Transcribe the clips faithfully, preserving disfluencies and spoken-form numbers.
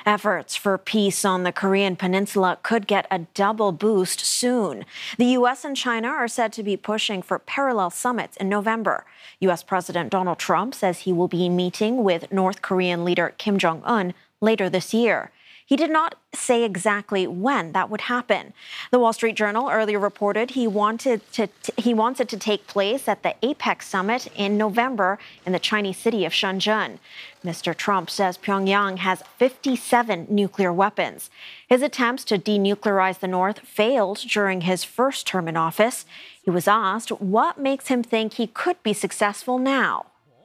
Efforts for peace on the Korean Peninsula could get a double boost soon. The U S and China are said to be pushing for parallel summits in November. U S President Donald Trump says he will be meeting with North Korean leader Kim Jong-un later this year. He did not say exactly when that would happen. The Wall Street Journal earlier reported he wanted to he wants it to take place at the APEC summit in November in the Chinese city of Shenzhen. Mister Trump says Pyongyang has fifty-seven nuclear weapons. His attempts to denuclearize the North failed during his first term in office. He was asked what makes him think he could be successful now.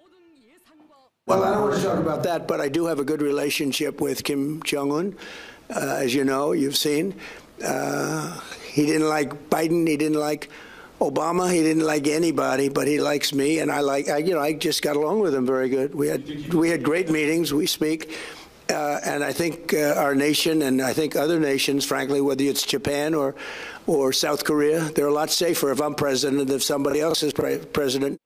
Well, I don't want to talk about that, but I do have a good relationship with Kim Jong-un. Uh, as you know, you've seen. Uh, he didn't like Biden. He didn't like Obama. He didn't like anybody, but he likes me, and I like. I, you know, I just got along with him very good. We had we had great meetings. We speak, uh, and I think uh, our nation, and I think other nations, frankly, whether it's Japan or or South Korea, they're a lot safer if I'm president than if somebody else is pre- president.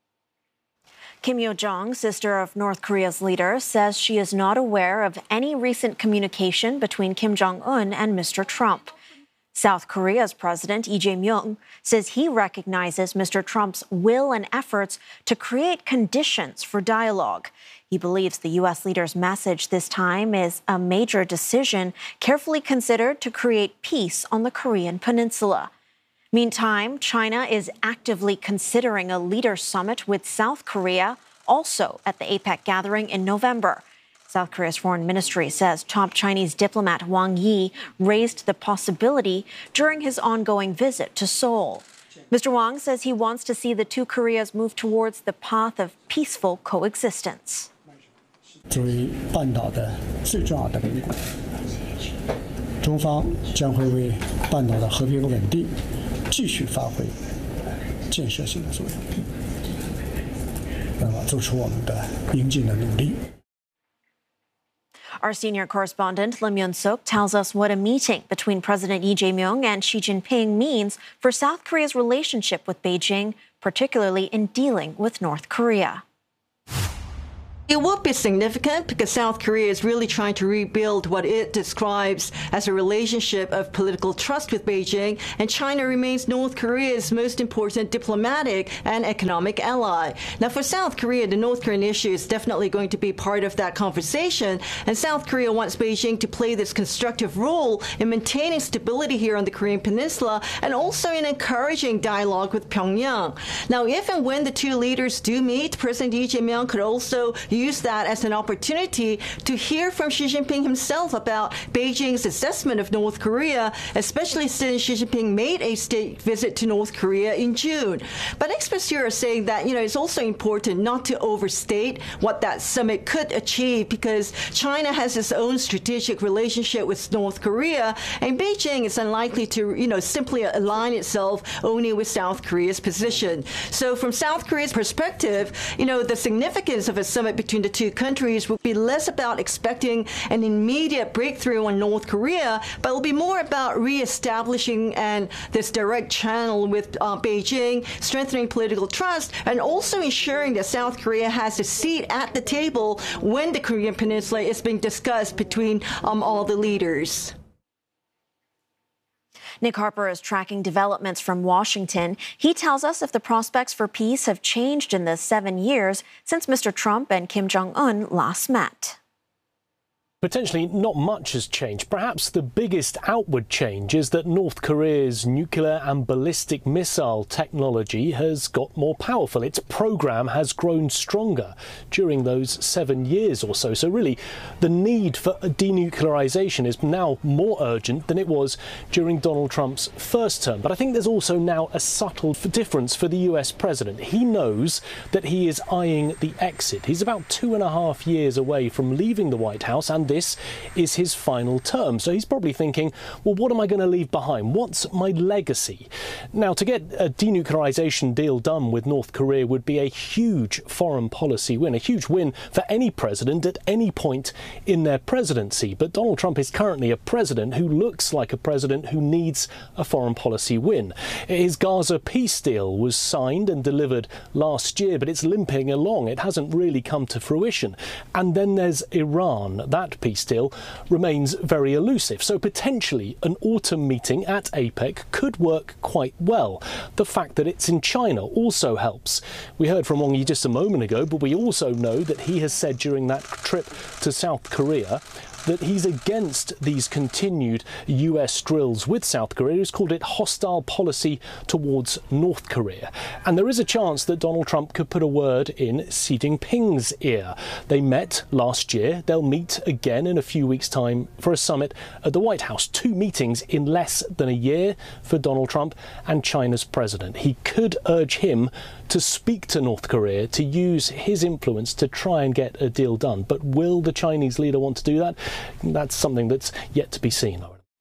Kim Yo-jong, sister of North Korea's leader, says she is not aware of any recent communication between Kim Jong-un and Mister Trump. South Korea's President Lee Jae-myung says he recognizes Mister Trump's will and efforts to create conditions for dialogue. He believes the U S leader's message this time is a major decision carefully considered to create peace on the Korean Peninsula. Meantime, China is actively considering a leader summit with South Korea, also at the APEC gathering in November. South Korea's foreign ministry says top Chinese diplomat Wang Yi raised the possibility during his ongoing visit to Seoul. Mister Wang says he wants to see the two Koreas move towards the path of peaceful coexistence. 作为半岛的最重要的邻国，中方将会为半岛的和平稳定 继续发挥建设性的作用，那么做出我们的应尽的努力。 Our senior correspondent Lim Yun-suk tells us what a meeting between President Lee Jae-myung and Xi Jinping means for South Korea's relationship with Beijing, particularly in dealing with North Korea. It will be significant because South Korea is really trying to rebuild what it describes as a relationship of political trust with Beijing, and China remains North Korea's most important diplomatic and economic ally. Now, for South Korea, the North Korean issue is definitely going to be part of that conversation, and South Korea wants Beijing to play this constructive role in maintaining stability here on the Korean Peninsula and also in encouraging dialogue with Pyongyang. Now, if and when the two leaders do meet, President Lee Jae-myung could also use that as an opportunity to hear from Xi Jinping himself about Beijing's assessment of North Korea, especially since Xi Jinping made a state visit to North Korea in June. But experts here are saying that, you know, it's also important not to overstate what that summit could achieve because China has its own strategic relationship with North Korea, and Beijing is unlikely to, you know, simply align itself only with South Korea's position. So from South Korea's perspective, you know, the significance of a summit between the two countries will be less about expecting an immediate breakthrough on North Korea, but it will be more about reestablishing and this direct channel with uh, Beijing, strengthening political trust, and also ensuring that South Korea has a seat at the table when the Korean Peninsula is being discussed between um, all the leaders. Nick Harper is tracking developments from Washington. He tells us if the prospects for peace have changed in the seven years since Mister Trump and Kim Jong-un last met. Potentially not much has changed. Perhaps the biggest outward change is that North Korea's nuclear and ballistic missile technology has got more powerful. Its program has grown stronger during those seven years or so. So really, the need for denuclearization is now more urgent than it was during Donald Trump's first term. But I think there's also now a subtle difference for the U S president. He knows that he is eyeing the exit. He's about two and a half years away from leaving the White House, and this is his final term. So he's probably thinking, well, what am I going to leave behind? What's my legacy? Now, to get a denuclearization deal done with North Korea would be a huge foreign policy win, a huge win for any president at any point in their presidency. But Donald Trump is currently a president who looks like a president who needs a foreign policy win. His Gaza peace deal was signed and delivered last year, but it's limping along. It hasn't really come to fruition. And then there's Iran. That proposed peace deal remains very elusive. So potentially an autumn meeting at APEC could work quite well. The fact that it's in China also helps. We heard from Wang Yi just a moment ago, but we also know that he has said during that trip to South Korea that he's against these continued U S drills with South Korea. He's called it hostile policy towards North Korea. And there is a chance that Donald Trump could put a word in Xi Jinping's ear. They met last year. They'll meet again in a few weeks' time for a summit at the White House. Two meetings in less than a year for Donald Trump and China's president. He could urge him to speak to North Korea, to use his influence to try and get a deal done. But will the Chinese leader want to do that? That's something that's yet to be seen.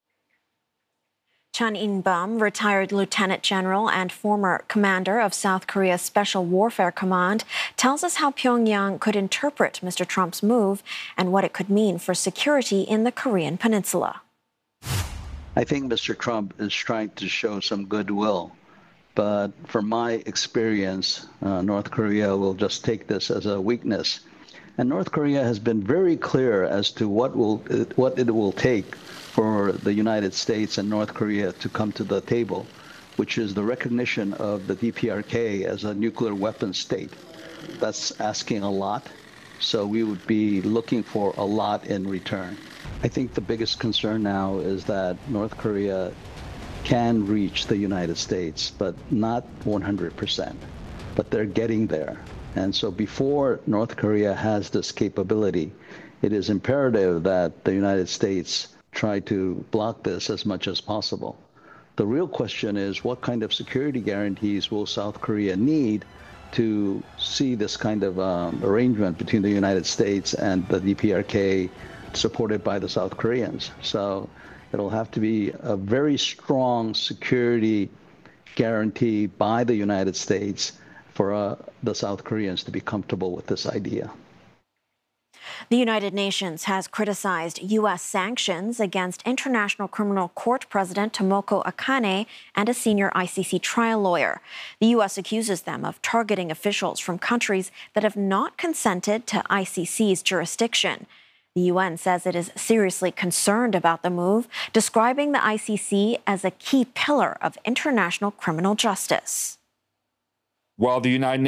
Chan In-bum, retired lieutenant general and former commander of South Korea's Special Warfare Command, tells us how Pyongyang could interpret Mister Trump's move and what it could mean for security in the Korean peninsula. I think Mister Trump is trying to show some goodwill. But from my experience, uh, North Korea will just take this as a weakness. And North Korea has been very clear as to what will what it will take for the United States and North Korea to come to the table, which is the recognition of the D P R K as a nuclear weapons state. That's asking a lot, so we would be looking for a lot in return. I think the biggest concern now is that North Korea can reach the United States, but not one hundred percent. But they're getting there. And so before North Korea has this capability, it is imperative that the United States try to block this as much as possible. The real question is, what kind of security guarantees will South Korea need to see this kind of um, arrangement between the United States and the D P R K supported by the South Koreans? So it'll have to be a very strong security guarantee by the United States for uh, the South Koreans to be comfortable with this idea. The United Nations has criticized U S sanctions against International Criminal Court President Tomoko Akane and a senior I C C trial lawyer. The U S accuses them of targeting officials from countries that have not consented to I C C's jurisdiction. The U N says it is seriously concerned about the move, describing the I C C as a key pillar of international criminal justice. While the United